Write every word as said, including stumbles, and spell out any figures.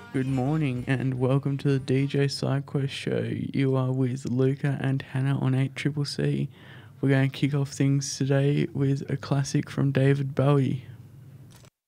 Good morning and welcome to the D J SideQuest show. You are with Luca and Hannah on eight C C C. We're going to kick off things today with a classic from David Bowie.